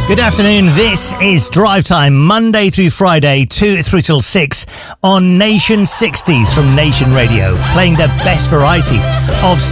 Good afternoon, this is Drive Time, Monday through Friday, 2 through till 6 on Nation 60s from Nation Radio, playing the best variety of